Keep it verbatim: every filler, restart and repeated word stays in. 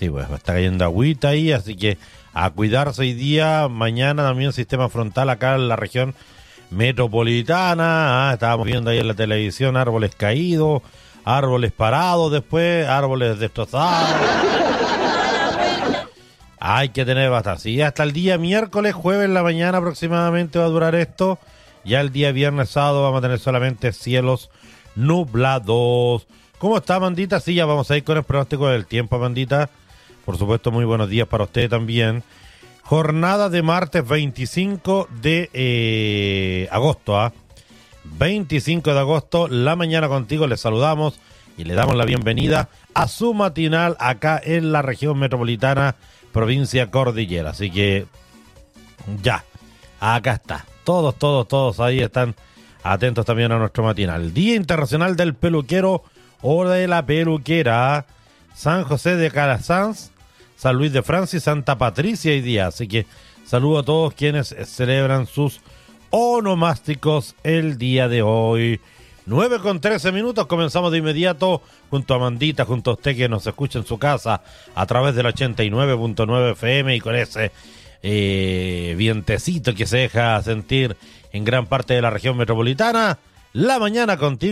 Sí, pues está cayendo agüita ahí, así que a cuidarse hoy día. Mañana también sistema frontal acá en la región metropolitana. Ah, estábamos viendo ahí en la televisión árboles caídos, árboles parados después, árboles destrozados. Hay que tener bastante. Sí, hasta el día miércoles, jueves en la mañana aproximadamente va a durar esto. Ya el día viernes, sábado vamos a tener solamente cielos nublados. ¿Cómo está, Amandita? Sí, ya vamos a ir con el pronóstico del tiempo, Amandita. Por supuesto, muy buenos días para usted también. Jornada de martes veinticinco de eh, agosto, ¿ah? veinticinco de agosto, la mañana contigo. Les saludamos y le damos la bienvenida a su matinal acá en la región metropolitana, provincia Cordillera. Así que ya, acá está. Todos, todos, todos ahí están atentos también a nuestro matinal. Día Internacional del Peluquero o de la Peluquera. San José de Calasanz, San Luis de Francia y Santa Patricia hoy día. Así que saludo a todos quienes celebran sus onomásticos el día de hoy. nueve con trece minutos, comenzamos de inmediato junto a Amandita, junto a usted que nos escucha en su casa a través del ochenta y nueve punto nueve F M y con ese eh, vientecito que se deja sentir en gran parte de la región metropolitana. La mañana contigo.